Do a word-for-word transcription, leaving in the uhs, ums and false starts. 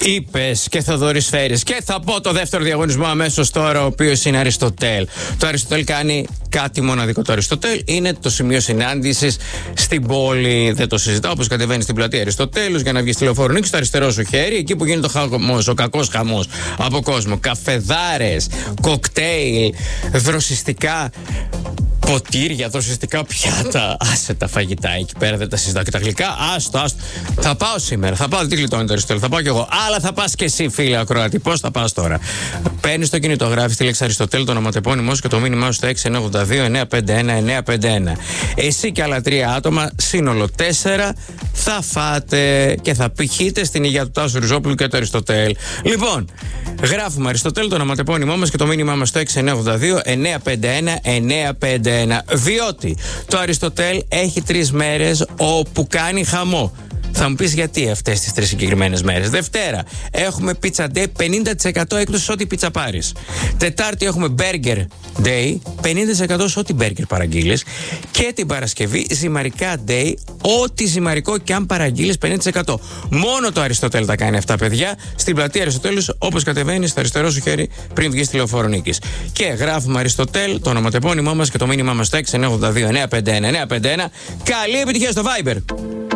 Είπες και θα δωρησφαίρεις. Και θα πω το δεύτερο διαγωνισμό αμέσως τώρα, ο οποίος είναι Αριστοτέλ. Το Αριστοτέλ κάνει κάτι μοναδικό. Το Αριστοτέλ είναι το σημείο συνάντησης στην πόλη. Δεν το συζητάω. Όπως κατεβαίνει στην πλατεία Αριστοτέλους για να βγει στη Λεωφόρο Νίκης, στο αριστερό σου χέρι, εκεί που γίνεται ο χαμός, ο κακός χαμός από κόσμο. Καφεδάρες, κοκτέιλ, δροσιστικά ποτήρια, δροσιστικά πιάτα. Άσε τα φαγητά εκεί πέρα, δεν τα συζητάω. Και τα γλυκά, άστο, άστο. Θα πάω σήμερα, θα πάω, τι γλιτώνει το Αριστοτέλ, θα πάω κι εγώ. Αλλά θα πας κι εσύ, φίλε ακροατή. Πώς θα πας τώρα? Παίρνεις το κινητό, γράφεις τη λέξη Αριστοτέλ, το ονοματεπώνυμό σου και το μήνυμά σου στο έξι εννιά οκτώ δύο εννιά πέντε ένα εννιά πέντε ένα. Εσύ και άλλα τρία άτομα, σύνολο τέσσερα, θα φάτε και θα πηχείτε στην υγεία του Τάσου Ριζόπουλου και του Αριστοτέλ. Λοιπόν, γράφουμε Αριστοτέλ, το ονοματεπώνυμό μας και το μήνυμά μας στο έξι εννιά οκτώ δύο εννιά πέντε ένα εννιά πέντε ένα. Διότι το Αριστοτέλ έχει τρεις μέρες όπου κάνει χαμό. Θα μου πεις γιατί αυτές τις τρεις συγκεκριμένες μέρες. Δευτέρα έχουμε Pizza Day, πενήντα τοις εκατό έκπτωση σε ό,τι πίτσα πάρεις. Τετάρτη έχουμε Burger Day, πενήντα τοις εκατό σε ό,τι burger παραγγείλεις. Και την Παρασκευή ζυμαρικά Day, ό,τι ζυμαρικό και αν παραγγείλεις, πενήντα τοις εκατό. Μόνο το Αριστοτέλ τα κάνει αυτά, παιδιά, στην πλατεία Αριστοτέλους, όπως κατεβαίνει στο αριστερό σου χέρι πριν βγεις στη Λεωφόρο Νίκης. Και γράφουμε Αριστοτέλ, το ονοματεπώνυμό μας και το μήνυμά μας στο έξι εννιά οκτώ δύο εννιά πέντε ένα εννιά πέντε ένα. Καλή επιτυχία στο Viber!